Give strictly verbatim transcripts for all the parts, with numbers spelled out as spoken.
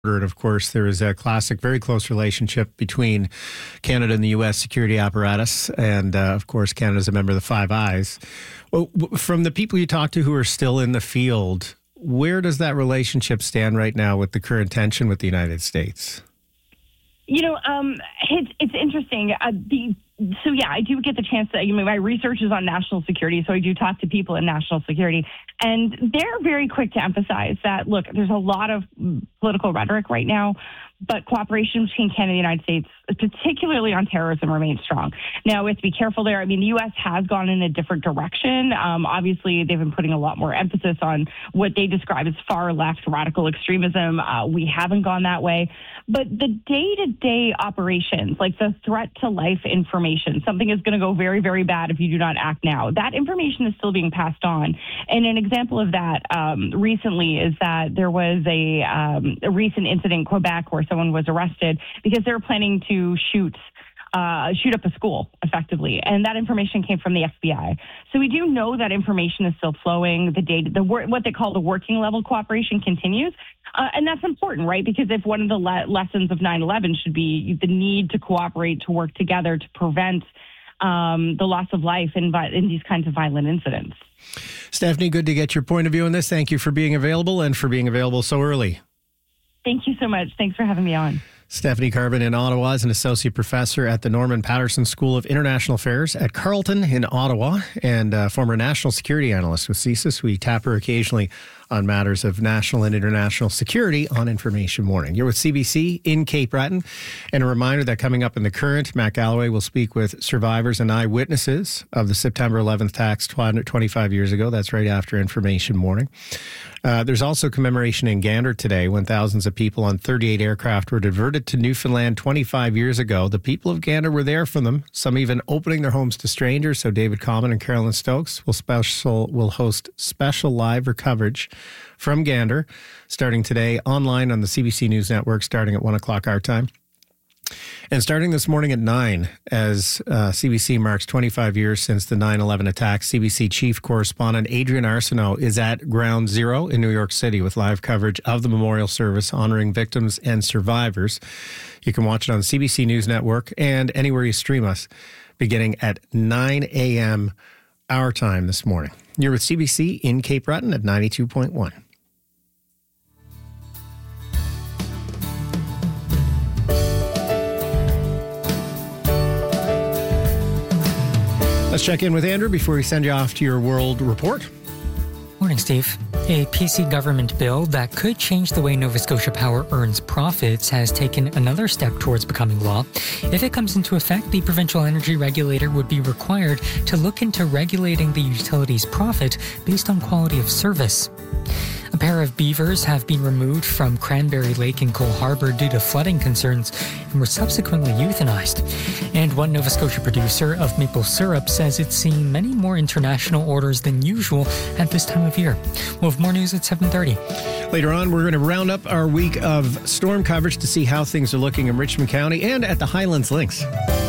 And of course, there is a classic, very close relationship between Canada and the U S security apparatus. And uh, of course, Canada is a member of the Five Eyes. Well, from the people you talk to who are still in the field, where does that relationship stand right now with the current tension with the United States? You know, um, it's, it's interesting. Uh, the So, yeah, I do get the chance to, you know, my research is on national security, so I do talk to people in national security. And they're very quick to emphasize that, look, there's a lot of political rhetoric right now, but cooperation between Canada and the United States, particularly on terrorism, remains strong. Now, we have to be careful there. I mean, the U S has gone in a different direction. Um, obviously, they've been putting a lot more emphasis on what they describe as far-left radical extremism. Uh, we haven't gone that way. But the day-to-day operations, like the threat-to-life information, something is going to go very, very bad if you do not act now. That information is still being passed on. And an example of that um, recently is that there was a, um, a recent incident in Quebec where someone was arrested because they were planning to shoot uh, shoot up a school, effectively. And that information came from the F B I. So we do know that information is still flowing. The data, the what they call the working level cooperation continues. Uh, and that's important, right? Because if one of the le- lessons of nine eleven should be the need to cooperate, to work together, to prevent um, the loss of life in, in these kinds of violent incidents. Stephanie, good to get your point of view on this. Thank you for being available and for being available so early. Thank you so much. Thanks for having me on. Stephanie Carbon in Ottawa is an associate professor at the Norman Paterson School of International Affairs at Carleton in Ottawa and a former national security analyst with CSIS. We tap her occasionally on matters of national and international security on Information Morning. You're with C B C in Cape Breton. And a reminder that coming up in The Current, Matt Galloway will speak with survivors and eyewitnesses of the September eleventh attacks twenty-five years ago. That's right after Information Morning. Uh, there's also commemoration in Gander today when thousands of people on thirty-eight aircraft were diverted to Newfoundland twenty-five years ago. The people of Gander were there for them, some even opening their homes to strangers. So David Common and Carolyn Stokes will special will host special live coverage from Gander starting today online on the C B C News Network starting at one o'clock our time. And starting this morning at nine, as uh, C B C marks twenty-five years since the nine eleven attacks, C B C chief correspondent Adrian Arsenault is at Ground Zero in New York City with live coverage of the memorial service honoring victims and survivors. You can watch it on the C B C News Network and anywhere you stream us, beginning at nine a.m. our time this morning. You're with C B C in Cape Breton at ninety-two point one. Let's check in with Andrew before we send you off to your world report. Morning, Steve. A P C government bill that could change the way Nova Scotia Power earns profits has taken another step towards becoming law. If it comes into effect, the provincial energy regulator would be required to look into regulating the utility's profit based on quality of service. A pair of beavers have been removed from Cranberry Lake in Cole Harbour due to flooding concerns and were subsequently euthanized. And one Nova Scotia producer of maple syrup says it's seeing many more international orders than usual at this time of year. We'll have more news at seven thirty. Later on, we're going to round up our week of storm coverage to see how things are looking in Richmond County and at the Highlands Links.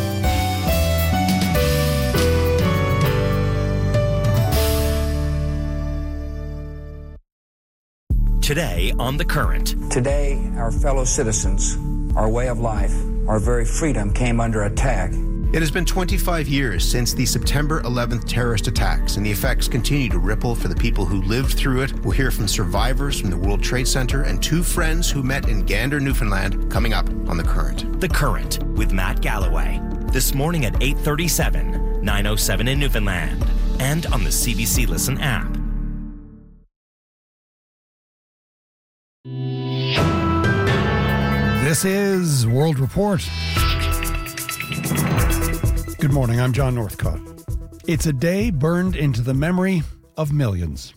Today on The Current. Today, our fellow citizens, our way of life, our very freedom came under attack. It has been twenty-five years since the September eleventh terrorist attacks, and the effects continue to ripple for the people who lived through it. We'll hear from survivors from the World Trade Center and two friends who met in Gander, Newfoundland, coming up on The Current. The Current with Matt Galloway. This morning at eight thirty-seven, nine oh seven in Newfoundland, and on the C B C Listen app. This is World Report. Good morning, I'm John Northcott. It's a day burned into the memory of millions.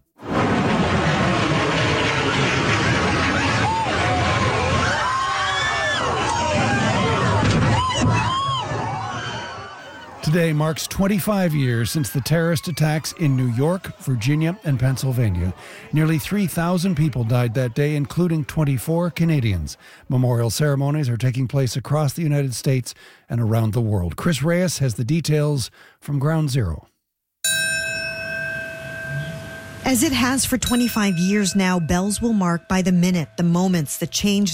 Today marks twenty-five years since the terrorist attacks in New York, Virginia, and Pennsylvania. Nearly three thousand people died that day, including twenty-four Canadians. Memorial ceremonies are taking place across the United States and around the world. Chris Reyes has the details from Ground Zero. As it has for twenty-five years now, bells will mark by the minute the moments that change